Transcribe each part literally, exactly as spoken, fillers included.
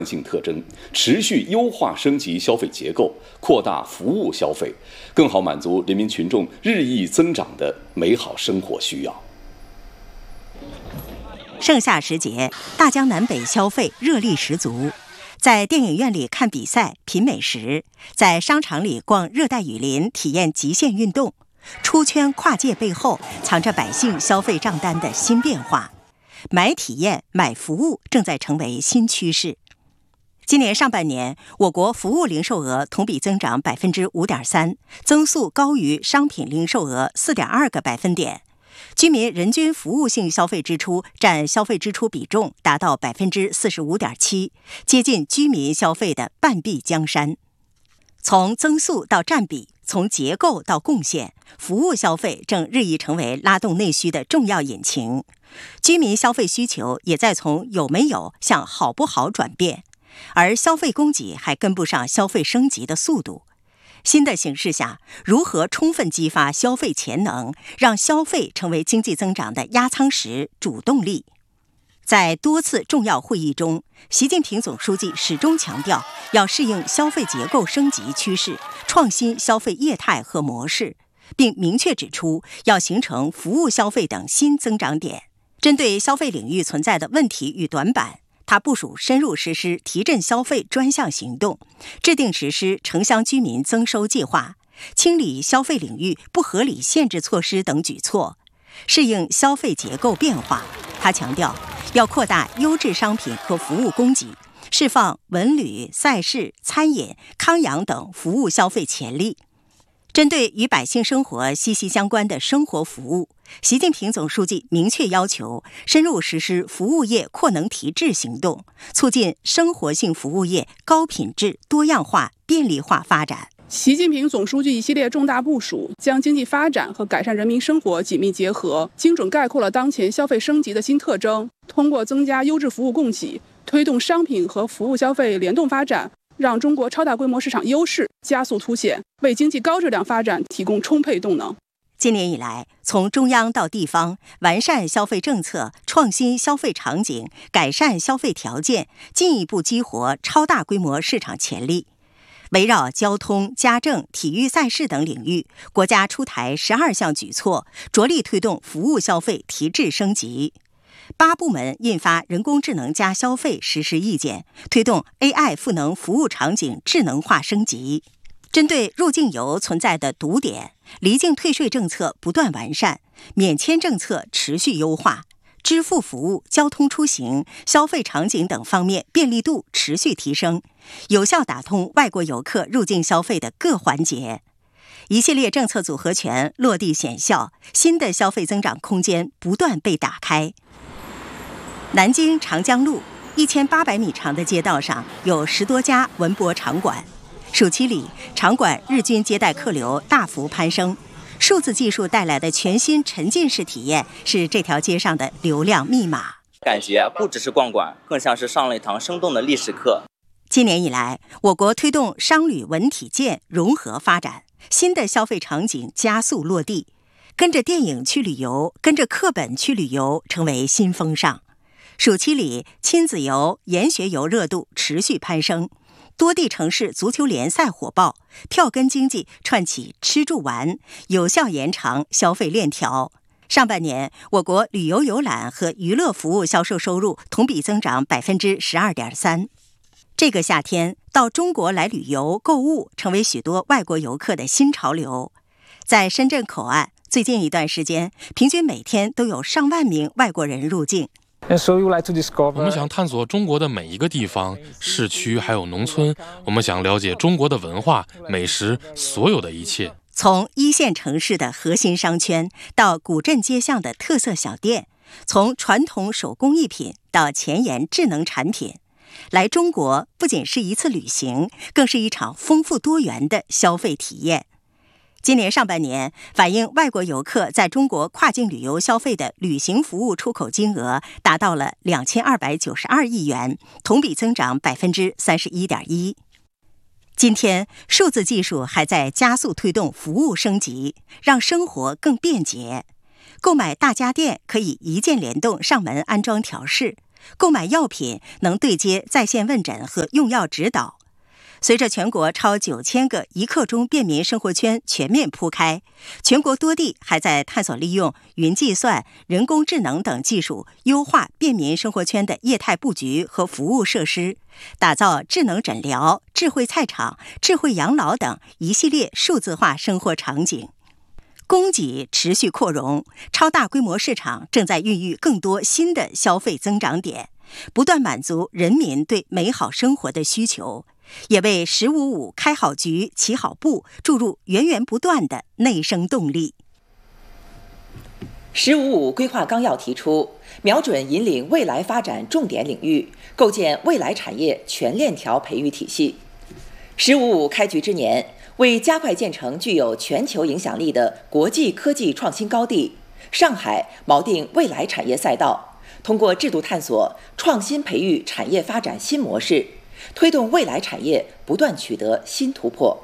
性特征，持续优化升级消费结构，扩大服务消费，更好满足人民群众日益增长的美好生活需要。 盛夏时节，大江南北消费热力十足，在电影院里看比赛、品美食，在商场里逛热带雨林，体验极限运动，出圈跨界背后藏着百姓消费账单的新变化。买体验、买服务正在成为新趋势。今年上半年，我国服务零售额同比增长百分之五点三，增速高于商品零售额四点二个百分点。居民人均服务性消费支出占消费支出比重达到百分之四十五点七，接近居民消费的半壁江山。从增速到占比，从结构到贡献，服务消费正日益成为拉动内需的重要引擎。居民消费需求也在从有没有向好不好转变。而消费供给还跟不上消费升级的速度。新的形势下，如何充分激发消费潜能，让消费成为经济增长的压舱石、主动力？在多次重要会议中，习近平总书记始终强调要适应消费结构升级趋势，创新消费业态和模式，并明确指出要形成服务消费等新增长点。针对消费领域存在的问题与短板，他部署深入实施提振消费专项行动，制定实施城乡居民增收计划，清理消费领域不合理限制措施等举措，适应消费结构变化。他强调，要扩大优质商品和服务供给，释放文旅、赛事、餐饮、康养等服务消费潜力。针对与百姓生活息息相关的生活服务，习近平总书记明确要求深入实施服务业扩能提质行动，促进生活性服务业高品质、多样化、便利化发展。 习近平总书记一系列重大部署，将经济发展和改善人民生活紧密结合，精准概括了当前消费升级的新特征。通过增加优质服务供给，推动商品和服务消费联动发展，让中国超大规模市场优势加速凸显，为经济高质量发展提供充沛动能。 今年以来，从中央到地方，完善消费政策，创新消费场景，改善消费条件，进一步激活超大规模市场潜力。围绕交通、家政、体育赛事等领域，国家出台十二项举措，着力推动服务消费提质升级。八部门印发人工智能加消费实施意见，推动 A I 赋能服务场景智能化升级。针对入境游存在的堵点，离境退税政策不断完善，免签政策持续优化，支付服务、交通出行、消费场景等方面便利度持续提升，有效打通外国游客入境消费的各环节。一系列政策组合拳落地显效，新的消费增长空间不断被打开。南京长江路一千八百米长的街道上有十多家文博场馆，暑期里场馆日均接待客流大幅攀升，数字技术带来的全新沉浸式体验是这条街上的流量密码。 感觉不只是逛馆，更像是上了一堂生动的历史课。 今年以来，我国推动商旅文体建融合发展，新的消费场景加速落地，跟着电影去旅游，跟着课本去旅游成为新风尚。暑期里，亲子游、研学游热度持续攀升，多地城市足球联赛火爆，票根经济串起吃住玩，有效延长消费链条。上半年，我国旅游游览和娱乐服务销售收入同比增长百分之十二点三。这个夏天，到中国来旅游购物成为许多外国游客的新潮流。在深圳口岸，最近一段时间，平均每天都有上万名外国人入境。 我们想探索中国的每一个地方，市区还有农村，我们想了解中国的文化、美食，所有的一切。 从一线城市的核心商圈到古镇街巷的特色小店，从传统手工艺品到前沿智能产品，来中国不仅是一次旅行，更是一场丰富多元的消费体验。今年上半年，反映外国游客在中国跨境旅游消费的旅行服务出口金额达到了两千二百九十二亿元，同比增长百分之三十一点一。今天，数字技术还在加速推动服务升级，让生活更便捷。购买大家电可以一键联动上门安装调试， 购买药品能对接在线问诊和用药指导。随着全国超九千个一刻钟便民生活圈全面铺开，全国多地还在探索利用云计算、人工智能等技术，优化便民生活圈的业态布局和服务设施，打造智能诊疗、智慧菜场、智慧养老等一系列数字化生活场景。供给持续扩容，超大规模市场正在孕育更多新的消费增长点，不断满足人民对美好生活的需求，也为十五五开好局、起好步注入源源不断的内生动力。 十五五规划纲要提出，瞄准引领未来发展重点领域，构建未来产业全链条培育体系。十五五开局之年，为加快建成具有全球影响力的国际科技创新高地，上海锚定未来产业赛道，通过制度探索、创新培育产业发展新模式，推动未来产业不断取得新突破。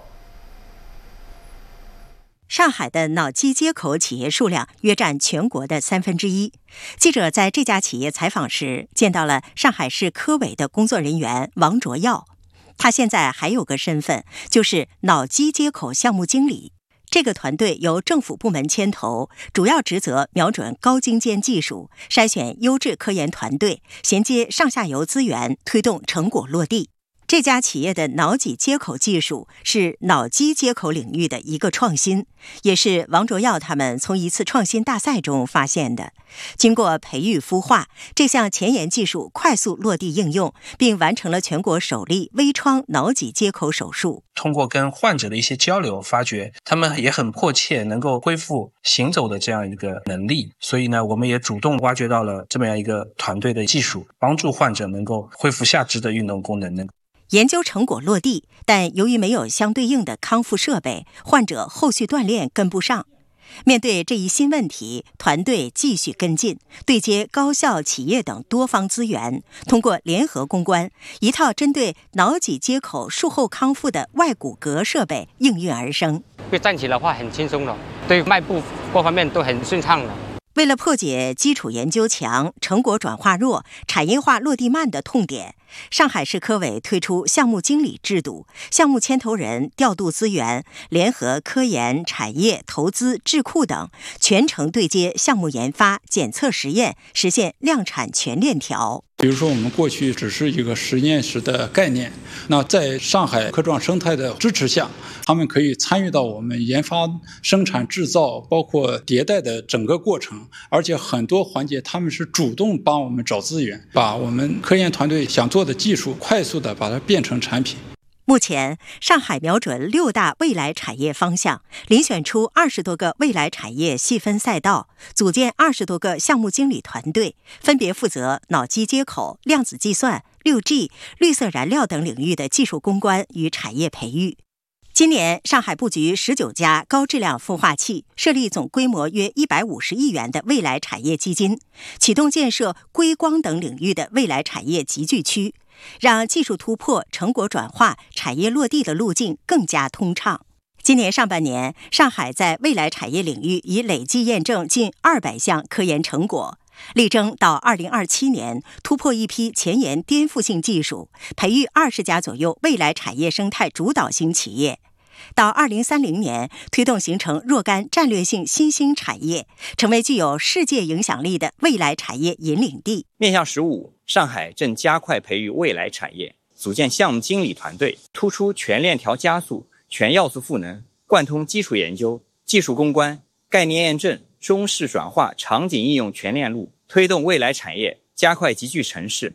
上海的脑机接口企业数量约占全国的三分之一。记者在这家企业采访时，见到了上海市科委的工作人员王卓耀。他现在还有个身份，就是脑机接口项目经理。这个团队由政府部门牵头，主要职责瞄准高精尖技术，筛选优质科研团队，衔接上下游资源，推动成果落地。这家企业的脑脊接口技术是脑机接口领域的一个创新，也是王卓耀他们从一次创新大赛中发现的。经过培育孵化，这项前沿技术快速落地应用，并完成了全国首例微创脑脊接口手术。 通过跟患者的一些交流，发觉他们也很迫切能够恢复行走的这样一个能力，所以呢，我们也主动挖掘到了这么样一个团队的技术，帮助患者能够恢复下肢的运动功能。 研究成果落地，但由于没有相对应的康复设备，患者后续锻炼跟不上。面对这一新问题，团队继续跟进，对接高校、企业等多方资源，通过联合攻关，一套针对脑脊接口术后康复的外骨骼设备应运而生。 会站起来的话很轻松了，对脉部各方面都很顺畅了。 为了破解基础研究强、成果转化弱、产业化落地慢的痛点，上海市科委推出项目经理制度，项目牵头人调度资源，联合科研、产业、投资、智库等，全程对接项目研发、检测实验，实现量产全链条。 比如说我们过去只是一个实验室的概念，那在上海科创生态的支持下，他们可以参与到我们研发、生产、制造包括迭代的整个过程，而且很多环节他们是主动帮我们找资源，把我们科研团队想做的技术快速的把它变成产品。 目前，上海瞄准六大未来产业方向，遴选出二十多个未来产业细分赛道，组建二十多个项目经理团队，分别负责脑机接口、量子计算、六 G、绿色燃料等领域的技术攻关与产业培育。今年，上海布局十九家高质量孵化器，设立总规模约一百五十亿元的未来产业基金，启动建设硅光等领域的未来产业集聚区，让技术突破、成果转化、产业落地的路径更加通畅。今年上半年，上海在未来产业领域已累计验证近二百项科研成果，力争到二零二七年突破一批前沿颠覆性技术，培育二十家左右未来产业生态主导型企业。到二零三零年，推动形成若干战略性新兴产业，成为具有世界影响力的未来产业引领地。 面向十五，上海正加快培育未来产业，组建项目经理团队，突出全链条加速、全要素赋能，贯通基础研究、技术攻关、概念验证、中式转化、场景应用全链路，推动未来产业加快集聚城市。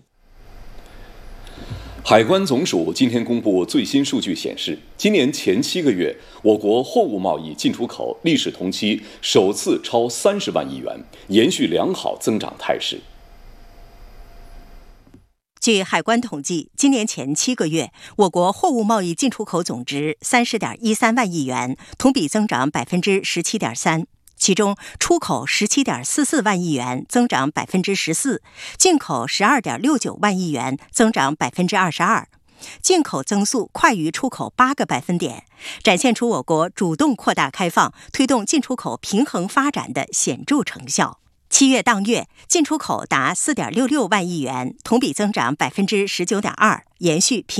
海关总署今天公布最新数据显示，今年前七个月，我国货物贸易进出口历史同期首次超三十万亿元，延续良好增长态势。 据海关统计，今年前七个月，我国货物贸易进出口总值三十点一三万亿元，同比增长百分之十七点三。其中，出口十七点四四万亿元，增长百分之十四；进口十二点六九万亿元，增长百分之二十二。进口增速快于出口八个百分点，展现出我国主动扩大开放、推动进出口平衡发展的显著成效。 七月当月进出口达四点六六万亿元，同比增长百分之十九点二，延续平。